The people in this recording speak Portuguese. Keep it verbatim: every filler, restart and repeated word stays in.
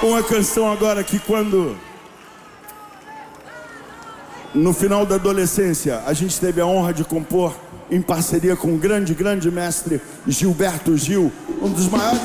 Uma canção agora que quando, no final da adolescência, a gente teve a honra de compor em parceria com o grande, grande mestre Gilberto Gil, um dos maiores